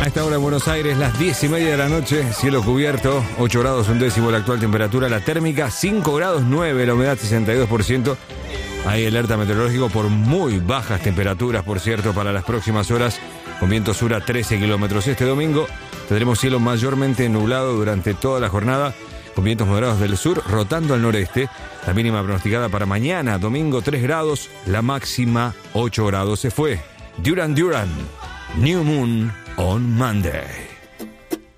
esta hora en Buenos Aires, las 10:30 de la noche, cielo cubierto, 8 grados 1 décimo la actual temperatura, la térmica 5 grados 9, la humedad 62%. Hay alerta meteorológico por muy bajas temperaturas, por cierto, para las próximas horas, con viento sur a 13 kilómetros. Este domingo tendremos cielo mayormente nublado durante toda la jornada, con vientos moderados del sur, rotando al noreste. La mínima pronosticada para mañana, domingo, 3 grados, la máxima 8 grados. Se fue Duran Duran, New Moon on Monday.